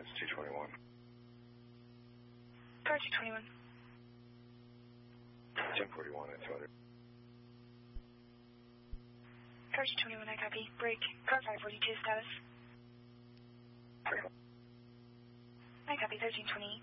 it's 221. Car 221. 1041, it's 100. Car 221, I copy. Break. Car 542 status. I copy 1328.